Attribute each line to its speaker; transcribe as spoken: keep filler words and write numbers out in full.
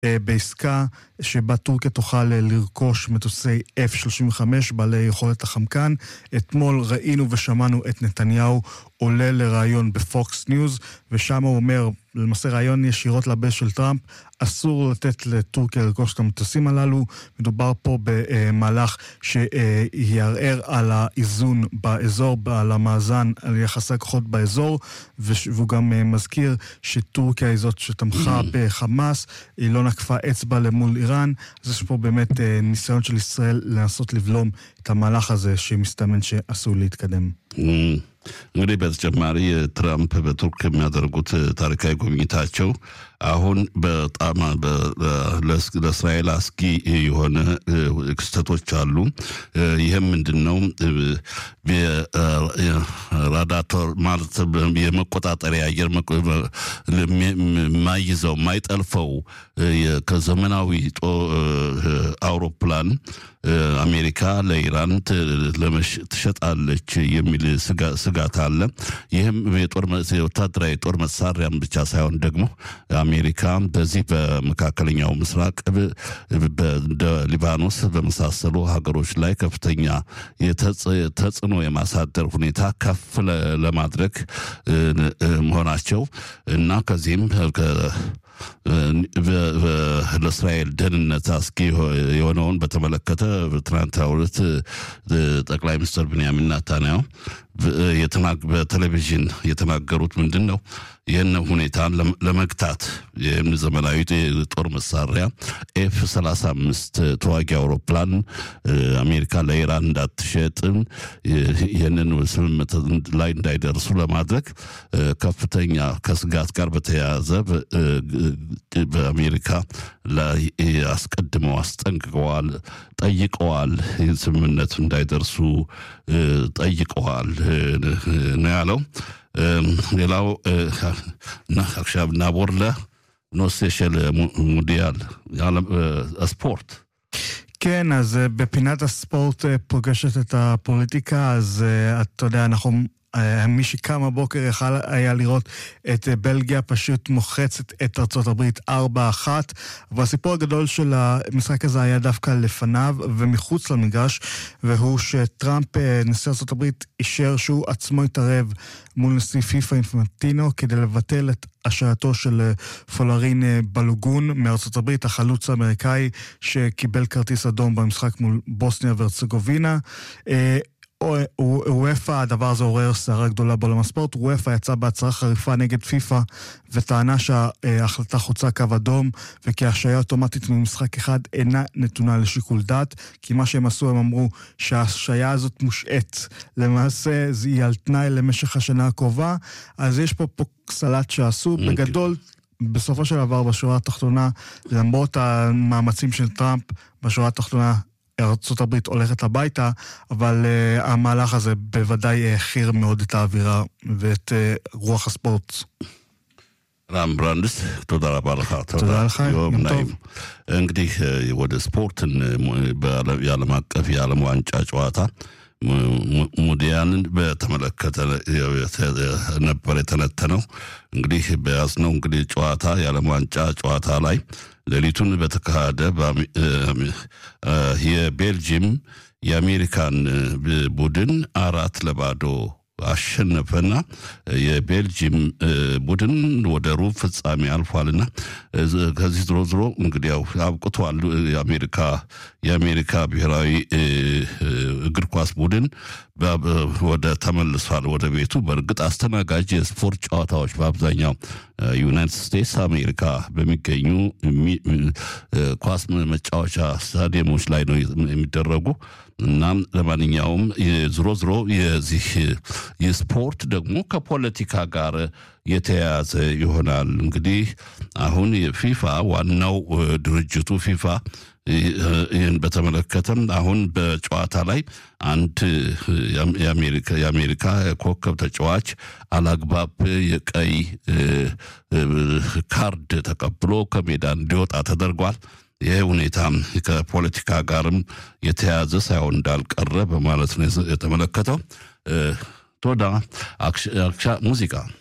Speaker 1: בעסקה שבה טורקיה תוכל לרכוש מטוסי אף שלושים וחמש בעלי יכולת החמקן. אתמול ראינו ושמענו את נתניהו עולה לראיון בפוקס ניוז, ושם הוא אומר, למעשה ראיון ישירות לבס של טראמפ, אסור לתת לטורקיה לרכוש את המטוסים הללו. מדובר פה במהלך שיערער על האיזון באזור, על המאזן, על יחסי הכוחות באזור, והוא גם מזכיר שטורקיה היא זאת שתמכה בחמאס, היא לא נקפה אצבע למול איראן. אז יש פה באמת ניסיון של ישראל לנסות לבלום את המהלך הזה שמסתמן שעשוי להתקדם.
Speaker 2: እንግዲህ በተጨማሪ ትራምፕ በቱርክ የሚያደርጉት ታሪካዊ ጉብኝታቸው አሁን በጣም ለእስራኤል አስጊ የሆነ ክስተቶች አሉ። ይህም ምንድነው? ራዳር ማለት የመቆጣጠሪያ አየር ማይዘው ማይጠልፈው ከዘመናዊ አውሮፕላን አሜሪካ ለኢራን ትሸጣለች የሚል ስጋት አለ። ይህም የጦር ወታደራዊ ጦር መሳሪያም ብቻ ሳይሆን ደግሞ አሜሪካ በዚህ በመካከለኛው ምስራቅ በሊባኖስ በመሳሰሉ ሀገሮች ላይ ከፍተኛ ተጽዕኖ የማሳደር ሁኔታ ከፍ ለማድረግ መሆናቸው እና ከዚህም ለእስራኤል ደህንነት አስጊ የሆነውን በተመለከተ ትናንትናው ዕለት ጠቅላይ ሚኒስትር ቤንያሚን ኔታንያሁ በቴሌቪዥን የተናገሩት ምንድነው? ይህን ሁኔታን ለመግታት የዘመናዊ ጦር መሳሪያ ኤፍ ሰላሳ አምስት ተዋጊ አውሮፕላን አሜሪካ ለኢራን እንዳትሸጥ ይህንን ስምምነት ላይ እንዳይደርሱ ለማድረግ ከፍተኛ ከስጋት ጋር በተያያዘ በአሜሪካ ላይ አስቀድመው አስጠንቅቀዋል፣ ጠይቀዋል። ስምምነት እንዳይደርሱ ጠይቀዋል ነው ያለው። ሌላው עכשיו נעבור לנושא של מונדיאל הספורט.
Speaker 1: כן, אז בפינת הספורט פוגשת את הפוליטיקה, אז אתה יודע, אנחנו מי שקם הבוקר יכל היה לראות את בלגיה פשוט מוחצת את ארצות הברית ארבע אחת, והסיפור הגדול של המשחק הזה היה דווקא לפניו ומחוץ למגרש, והוא שטראמפ, נשיא ארצות הברית, אישר שהוא עצמו התערב מול נשיא פיפה אינפנטינו כדי לבטל את השעתו של פולרין בלוגון מארצות הברית, החלוץ האמריקאי שקיבל כרטיס אדום במשחק מול בוסניה והרצגובינה. וופא, הדבר הזה עורר סערה גדולה בעולם הספורט. וופא יצא בהצהרה חריפה נגד פיפה וטענה שההחלטה חוצה קו אדום וכי השעיה אוטומטית ממשחק אחד אינה נתונה לשיקול דעת, כי מה שהם עשו, הם אמרו שהשעיה הזאת מושעת, למעשה היא על תנאי למשך השנה הקרובה. אז יש פה, פה סלט שעשו בגדול. בסופו של דבר בשורה התחתונה, למרות המאמצים של טראמפ, בשורה התחתונה ארצות הברית הולכת הביתה, אבל uh, המהלך הזה בוודאי הכיר מאוד את האווירה ואת uh, רוח הספורט.
Speaker 2: רם ברנדס, תודה רבה לך.
Speaker 1: תודה לך, יום טוב.
Speaker 2: እንግዲህ ወደ ስፖርትን በዓለም አቀፍ የዓለም ዋንጫ ጨዋታ ሙዲያንን በተመለከተ ነበር የተነተነው። እንግዲህ በያዝነው እንግዲህ ጨዋታ የዓለም ዋንጫ ጨዋታ ላይ ሌሊቱን በተካሄደ የቤልጂየም የአሜሪካን ቡድን አራት ለባዶ አሸነፈና የቤልጂየም ቡድን ወደ ሩብ ፍጻሜ አልፏልና ከዚህ ድሮ ድሮ እንግዲህ አብቅቷል። የአሜሪካ የአሜሪካ ብሔራዊ እግር ኳስ ቡድን ወደ ተመልሷል ወደ ቤቱ። በእርግጥ አስተናጋጅ የስፖርት ጨዋታዎች በአብዛኛው ዩናይትድ ስቴትስ አሜሪካ በሚገኙ ኳስ መጫወቻ ስታዲየሞች ላይ ነው የሚደረጉ እና ለማንኛውም ዝሮ ዝሮ የዚህ የስፖርት ደግሞ ከፖለቲካ ጋር የተያያዘ ይሆናል። እንግዲህ አሁን የፊፋ ዋናው ድርጅቱ ፊፋ ይህን በተመለከተም አሁን በጨዋታ ላይ አንድ የአሜሪካ የአሜሪካ ኮከብ ተጫዋች አላግባብ የቀይ ካርድ ተቀብሎ ከሜዳ እንዲወጣ ተደርጓል። ይሄ ሁኔታ ከፖለቲካ ጋርም የተያያዘ ሳይሆን እንዳልቀረ በማለት ነው የተመለከተው። ቶዳ አክሻ ሙዚቃ